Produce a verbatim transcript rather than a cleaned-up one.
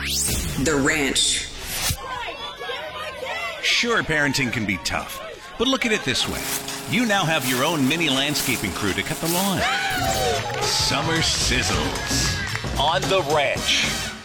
The Ranch. Sure, parenting can be tough, but look at it this way. You now have your own mini landscaping crew to cut the lawn. Summer sizzles on The Ranch.